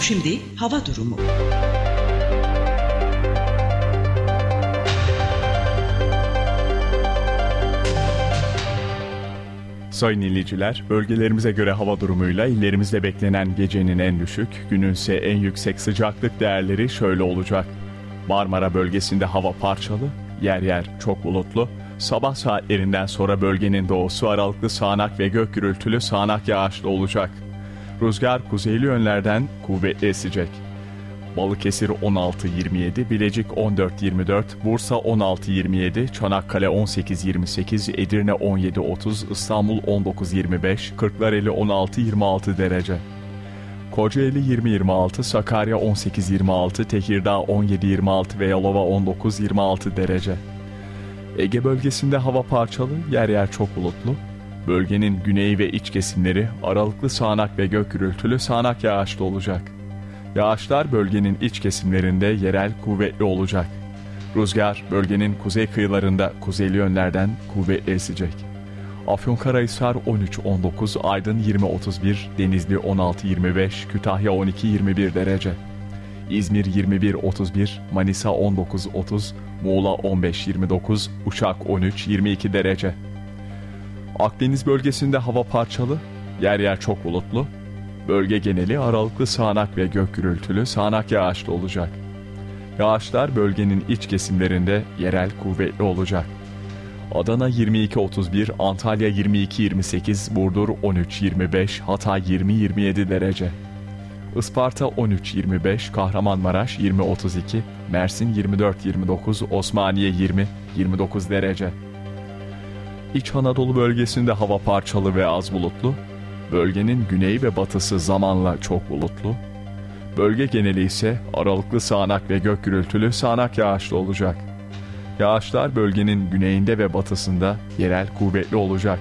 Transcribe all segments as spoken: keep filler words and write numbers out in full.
Şimdi hava durumu. Sayın dinleyiciler, bölgelerimize göre hava durumuyla illerimizde beklenen gecenin en düşük, gününse en yüksek sıcaklık değerleri şöyle olacak. Marmara bölgesinde hava parçalı, yer yer çok bulutlu. Sabah saatlerinden sonra bölgenin doğusu aralıklı sağanak ve gök gürültülü sağanak yağışlı olacak. Rüzgar kuzeyli yönlerden kuvvetli esecek. Balıkesir on altı yirmi yedi, Bilecik on dört yirmi dört, Bursa on altı yirmi yedi, Çanakkale on sekiz yirmi sekiz, Edirne on yedi otuz, İstanbul on dokuz yirmi beş, Kırklareli on altı yirmi altı derece. Kocaeli yirmi yirmi altı, Sakarya on sekiz yirmi altı, Tekirdağ on yedi yirmi altı ve Yalova on dokuz yirmi altı derece. Ege bölgesinde hava parçalı, yer yer çok bulutlu. Bölgenin güney ve iç kesimleri aralıklı sağanak ve gök gürültülü sağanak yağışlı olacak. Yağışlar bölgenin iç kesimlerinde yerel kuvvetli olacak. Rüzgar bölgenin kuzey kıyılarında kuzeyli yönlerden kuvvetli esecek. Afyonkarahisar on üç on dokuz, Aydın yirmi otuz bir, Denizli on altı yirmi beş, Kütahya on iki yirmi bir derece. İzmir yirmi bir otuz bir, Manisa on dokuz otuz, Muğla on beş yirmi dokuz, Uşak on üç yirmi iki derece. Akdeniz bölgesinde hava parçalı, yer yer çok bulutlu. Bölge geneli aralıklı sağanak ve gök gürültülü sağanak yağışlı olacak. Yağışlar bölgenin iç kesimlerinde yerel kuvvetli olacak. Adana yirmi iki otuz bir, Antalya yirmi iki yirmi sekiz, Burdur on üç yirmi beş, Hatay yirmi yirmi yedi derece. Isparta on üç yirmi beş, Kahramanmaraş yirmi otuz iki, Mersin yirmi dört yirmi dokuz, Osmaniye yirmi yirmi dokuz derece. İç Anadolu bölgesinde hava parçalı ve az bulutlu. Bölgenin güney ve batısı zamanla çok bulutlu. Bölge geneli ise aralıklı sağanak ve gök gürültülü sağanak yağışlı olacak. Yağışlar bölgenin güneyinde ve batısında yerel kuvvetli olacak.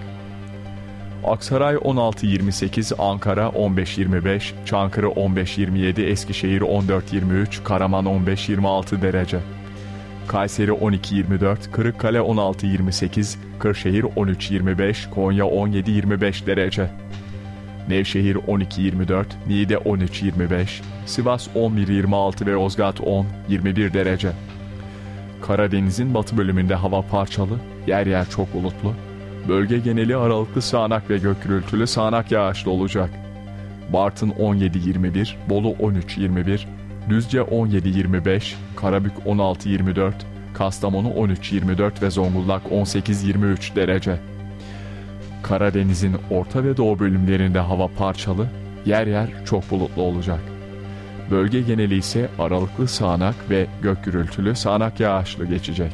Aksaray on altı yirmi sekiz, Ankara on beş yirmi beş, Çankırı on beş yirmi yedi, Eskişehir on dört yirmi üç, Karaman on beş yirmi altı derece. Kayseri on iki yirmi dört, Kırıkkale on altı yirmi sekiz, Kırşehir on üç yirmi beş, Konya on yedi yirmi beş derece. Nevşehir on iki yirmi dört, Niğde on üç yirmi beş, Sivas on bir yirmi altı ve Yozgat on yirmi bir derece. Karadeniz'in batı bölümünde hava parçalı, yer yer çok bulutlu. Bölge geneli aralıklı sağanak ve gök gürültülü sağanak yağışlı olacak. Bartın on yedi yirmi bir, Bolu on üç yirmi bir, Düzce on yedi yirmi beş, Karabük on altı yirmi dört, Kastamonu on üç yirmi dört ve Zonguldak on sekiz yirmi üç derece. Karadeniz'in orta ve doğu bölümlerinde hava parçalı, yer yer çok bulutlu olacak. Bölge geneli ise aralıklı sağanak ve gök gürültülü sağanak yağışlı geçecek.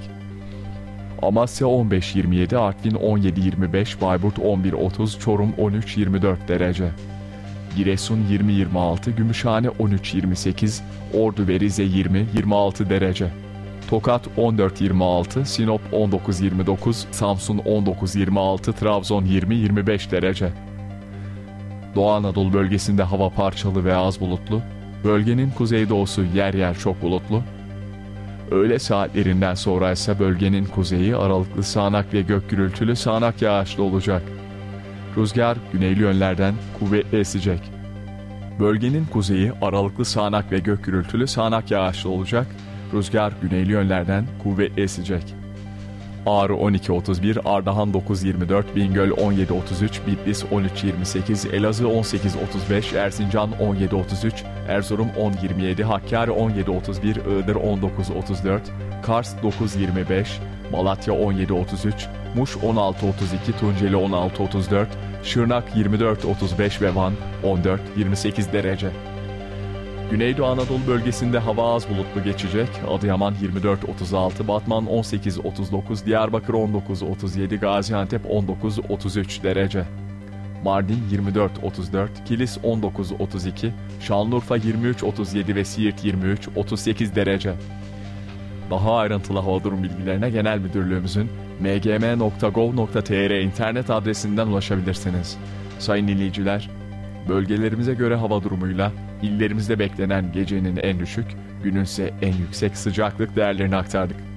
Amasya on beş yirmi yedi, Artvin on yedi yirmi beş, Bayburt on bir otuz, Çorum on üç yirmi dört derece. Giresun yirmi yirmi altı, Gümüşhane on üç yirmi sekiz, Ordu ve Rize yirmi yirmi altı derece. Tokat on dört yirmi altı, Sinop on dokuz yirmi dokuz, Samsun on dokuz yirmi altı, Trabzon yirmi yirmi beş derece. Doğu Anadolu bölgesinde hava parçalı ve az bulutlu. Bölgenin kuzeydoğusu yer yer çok bulutlu. Öğle saatlerinden sonra ise bölgenin kuzeyi aralıklı sağanak ve gök gürültülü sağanak yağışlı olacak. Rüzgar güneyli yönlerden kuvvetli esecek. Bölgenin kuzeyi aralıklı sağanak ve gök gürültülü sağanak yağışlı olacak. Rüzgar güneyli yönlerden kuvvetli esecek. Ağrı on iki otuz bir, Ardahan dokuz yirmi dört, Bingöl on yedi otuz üç, Bitlis on üç yirmi sekiz, Elazığ on sekiz otuz beş, Erzincan on yedi otuz üç, Erzurum on yirmi yedi, Hakkari on yedi otuz bir, Iğdır on dokuz otuz dört, Kars dokuz yirmi beş, Malatya on yedi otuz üç, Muş on altı otuz iki, Tunceli on altı otuz dört, Şırnak yirmi dört otuz beş ve Van on dört yirmi sekiz derece. Güneydoğu Anadolu bölgesinde hava az bulutlu geçecek. Adıyaman yirmi dört otuz altı, Batman on sekiz otuz dokuz, Diyarbakır on dokuz otuz yedi, Gaziantep on dokuz otuz üç derece. Mardin yirmi dört otuz dört, Kilis on dokuz otuz iki, Şanlıurfa yirmi üç otuz yedi ve Siirt yirmi üç otuz sekiz derece. Daha ayrıntılı hava durum bilgilerine Genel Müdürlüğümüzün m g m nokta gov nokta t r internet adresinden ulaşabilirsiniz. Sayın dinleyiciler, bölgelerimize göre hava durumuyla illerimizde beklenen gecenin en düşük, gününse en yüksek sıcaklık değerlerini aktardık.